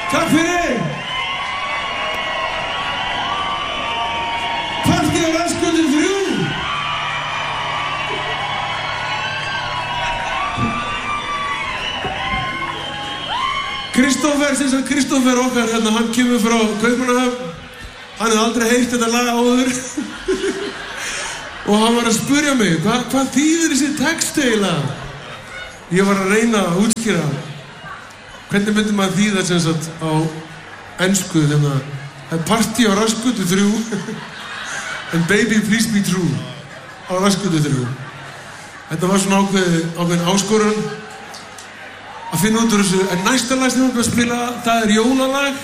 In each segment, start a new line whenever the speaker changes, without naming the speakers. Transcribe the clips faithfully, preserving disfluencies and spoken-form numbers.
Takk fyrir! Partí á Rassgötu þrjú! Kristófer, sem sagt Kristófer okkar, hérna, hann kemur frá Kaupmannahöfn. Hann hefði aldrei heyrt þetta lag áður. Og hann var að spurja mig, hva, hvað þýðir þessi text eiginlega? Ég var að reyna að útskýra. Hvernig myndi maður þýða sem sagt á ensku, hérna, það er partí á Rassgötu þrjú. And baby please be true á Rassgötu þrjú. Þetta var svona ákveð, ákveðin áskorun að finna út úr þessu, en næsta lag sem við erum að spila, það er jólalag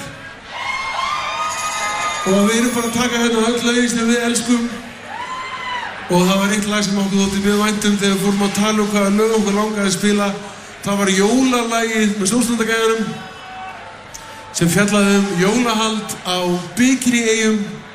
og við erum bara að taka hérna öll lögin sem við elskum og það var eitt lag sem okkur þótti mjög vænt um þegar við fórum að tala um hvaða lög okkur langaði að spila. Það var jólalagið með Sólstrandargæjanum sem fjallaði um jólahald á Bikini-eyjum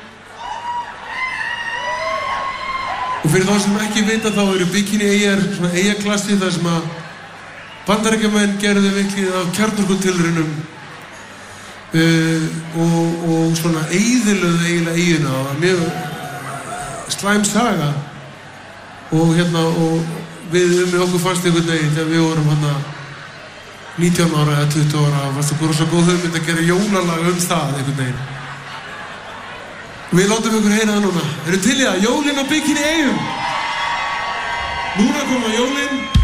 og fyrir þá sem ekki vita þá eru Bikini-eyjar svona eyjaklassi þar sem að Bandaríkjamenn gerðu mikið af kjarnorkutilraunum uh, og, og svona eyðilögðu eiginlega eyjuna og það var mjög slæm saga og hérna og við um okkur fannst einhvern veginn þegar við vorum hérna nítján ára eða tuttugu ára fannst okkur rosa góð hugmynd að gera jólalag um það einhvern veginn. Við látum ykkur heyra það núna. Eru til í það? Jólin á Bikini-eyjum! Núna koma jólin.